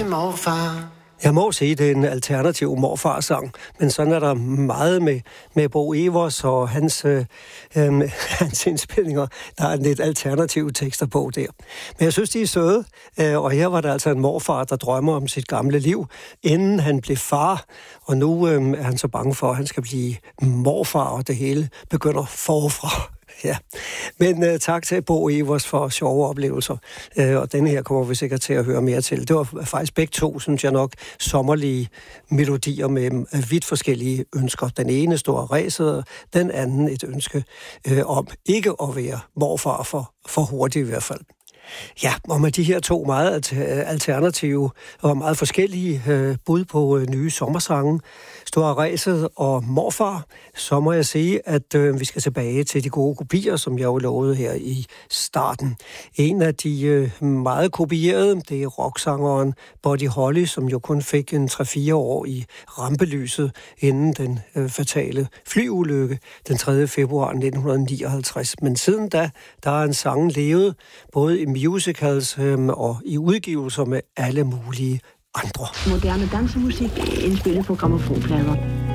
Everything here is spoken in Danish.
til morfar. Jeg må sige, det er en alternativ morfarsang, men sådan er der meget med Bo Evers og hans indspillinger. Der er lidt alternative tekster på der. Men jeg synes, de er søde, og her var der altså en morfar, der drømmer om sit gamle liv, inden han blev far, og nu er han så bange for, at han skal blive morfar, og det hele begynder forfra. Ja, men tak til Bo Evers for sjove oplevelser, og denne her kommer vi sikkert til at høre mere til. Det var faktisk begge to, synes jeg nok, sommerlige melodier med vidt forskellige ønsker. Den ene store ræset, den anden et ønske om ikke at være morfar for hurtigt i hvert fald. Ja, og med de her to meget alternative og meget forskellige bud på nye sommersange, Store Ræset og Morfar, så må jeg sige, at vi skal tilbage til de gode kopier, som jeg jo lovede her i starten. En af de meget kopierede, det er rocksangeren Buddy Holly, som jo kun fik en 3-4 år i rampelyset inden den fatale flyulykke den 3. februar 1959. Men siden da, der er en sang levet både i musicals og i udgivelser med alle mulige andre. Moderne dansemusik indspillet på grammofonplader.